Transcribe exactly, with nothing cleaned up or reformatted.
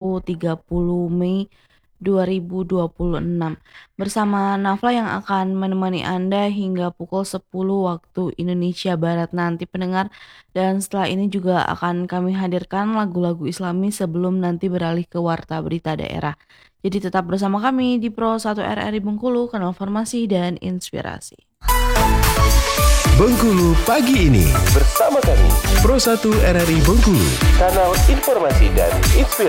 Rabu tiga puluh Mei dua ribu dua puluh enam. Bersama Nafla yang akan menemani Anda hingga pukul sepuluh waktu Indonesia Barat nanti pendengar. Dan setelah ini juga akan kami hadirkan lagu-lagu Islami sebelum nanti beralih ke Warta Berita Daerah. Jadi tetap bersama kami di Pro satu R R I Bengkulu, kanal informasi dan inspirasi. Bengkulu pagi ini bersama kami Pro satu R R I Bengkulu, kanal informasi dan inspirasi.